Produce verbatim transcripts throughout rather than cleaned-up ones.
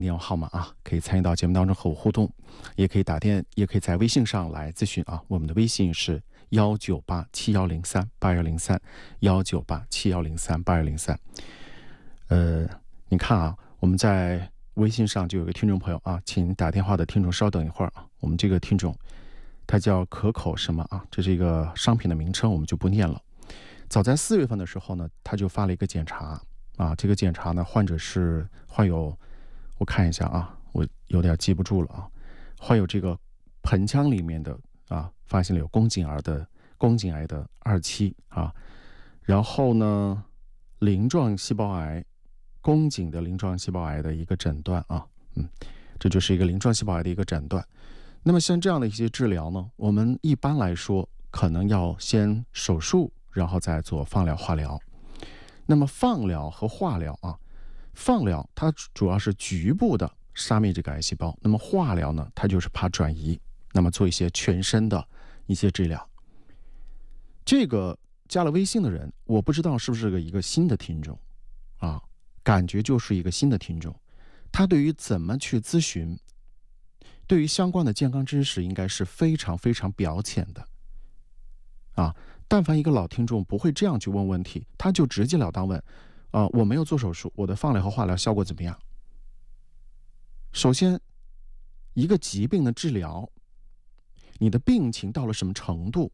电话号码啊，可以参与到节目当中和我互动，也可以打电，也可以在微信上来咨询啊。我们的微信是幺九八七幺零三八幺零三幺九八七幺零三八幺零三。呃，你看啊，我们在微信上就有个听众朋友啊，请打电话的听众稍等一会儿啊。我们这个听众他叫可口什么啊？这是一个商品的名称，我们就不念了。早在四月份的时候呢，他就发了一个检查啊，这个检查呢，患者是患有。我看一下啊，我有点记不住了啊。患有这个盆腔里面的啊，发现了有宫颈癌的宫颈癌的二期啊，然后呢，鳞状细胞癌，宫颈的鳞状细胞癌的一个诊断啊，嗯，这就是一个鳞状细胞癌的一个诊断。那么像这样的一些治疗呢，我们一般来说可能要先手术，然后再做放疗、化疗。那么放疗和化疗啊。放疗它主要是局部的杀灭这个癌细胞，那么化疗呢，它就是怕转移，那么做一些全身的一些治疗。这个加了微信的人，我不知道是不是个一个新的听众啊，感觉就是一个新的听众。他对于怎么去咨询，对于相关的健康知识，应该是非常非常表浅的啊。但凡一个老听众不会这样去问问题，他就直截了当问。啊、呃，我没有做手术，我的放疗和化疗效果怎么样？首先，一个疾病的治疗，你的病情到了什么程度，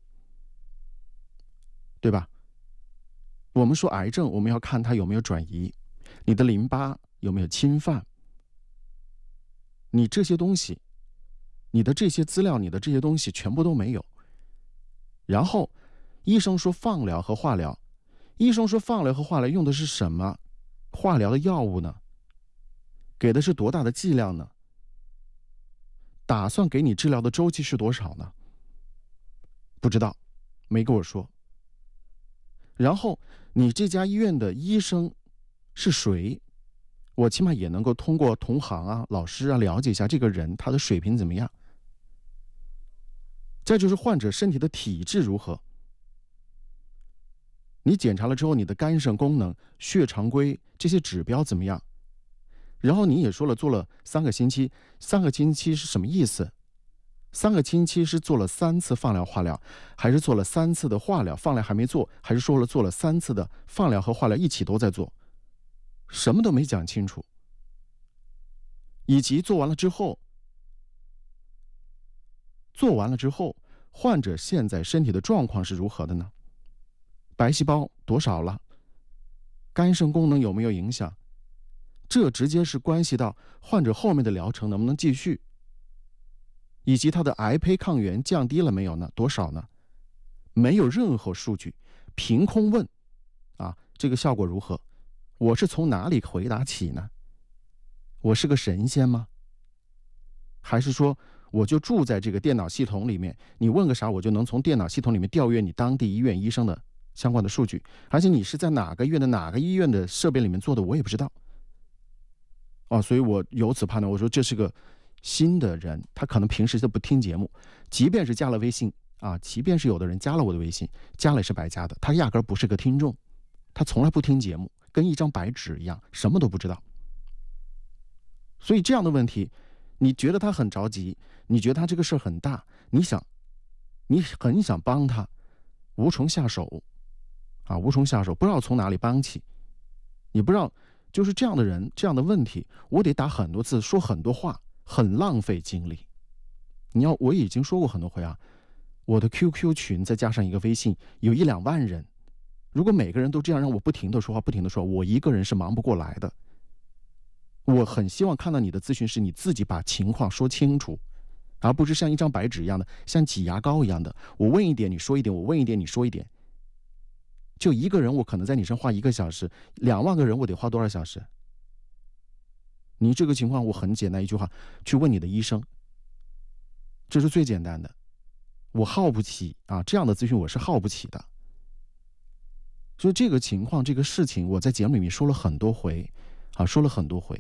对吧？我们说癌症，我们要看它有没有转移，你的淋巴有没有侵犯，你这些东西，你的这些资料，你的这些东西全部都没有。然后，医生说放疗和化疗。医生说放疗和化疗用的是什么化疗的药物呢？给的是多大的剂量呢？打算给你治疗的周期是多少呢？不知道，没跟我说。然后你这家医院的医生是谁？我起码也能够通过同行啊、老师啊了解一下这个人他的水平怎么样。再就是患者身体的体质如何。你检查了之后，你的肝肾功能、血常规这些指标怎么样？然后你也说了，做了三个星期，三个星期是什么意思？三个星期是做了三次放疗、化疗，还是做了三次的化疗，放疗还没做，还是说了做了三次的放疗和化疗一起都在做？什么都没讲清楚。以及做完了之后，做完了之后，患者现在身体的状况是如何的呢？白细胞多少了？肝肾功能有没有影响？这直接是关系到患者后面的疗程能不能继续，以及他的癌胚抗原降低了没有呢？多少呢？没有任何数据，凭空问啊，这个效果如何？我是从哪里回答起呢？我是个神仙吗？还是说我就住在这个电脑系统里面，你问个啥我就能从电脑系统里面调阅你当地医院医生的相关的数据，而且你是在哪个院的哪个医院的设备里面做的，我也不知道。哦，所以我由此判断，我说这是个新的人，他可能平时就不听节目，即便是加了微信啊，即便是有的人加了我的微信，加了也是白加的，他压根儿不是个听众，他从来不听节目，跟一张白纸一样，什么都不知道。所以这样的问题，你觉得他很着急，你觉得他这个事儿很大，你想，你很想帮他，无从下手。啊，无从下手，不知道从哪里帮起，你不知道，就是这样的人，这样的问题，我得打很多字，说很多话，很浪费精力。你要，我已经说过很多回啊，我的 Q Q 群再加上一个微信，有一两万人，如果每个人都这样让我不停的说话，不停的说，我一个人是忙不过来的。我很希望看到你的咨询是你自己把情况说清楚，而不是像一张白纸一样的，像挤牙膏一样的，我问一点你说一点，我问一点你说一点。就一个人，我可能在你身花一个小时，两万个人我得花多少小时？你这个情况，我很简单一句话，去问你的医生，这是最简单的。我耗不起啊，这样的咨询我是耗不起的。所以这个情况，这个事情，我在节目里面说了很多回，啊，说了很多回。